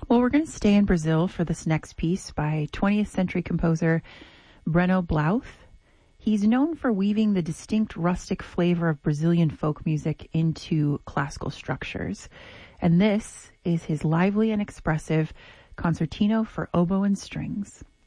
Well, we're going to stay in Brazil for this next piece by 20th century composer Breno Blauth. He's known for weaving the distinct rustic flavor of Brazilian folk music into classical structures. And this is his lively and expressive Concertino for Oboe and Strings.